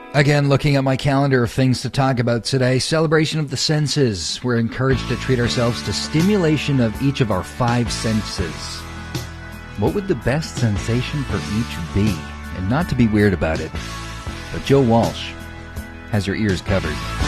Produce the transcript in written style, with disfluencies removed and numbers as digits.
Again, looking at my calendar of things to talk about today, celebration of the senses. We're encouraged to treat ourselves to stimulation of each of our 5 senses. What would the best sensation for each be? And not to be weird about it, but Joe Walsh has your ears covered.